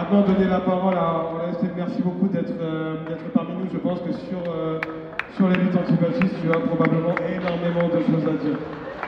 maintenant donner la parole à Ola. Merci beaucoup d'être parmi nous. Je pense que sur les luttes antifascistes, tu as probablement énormément de choses à dire.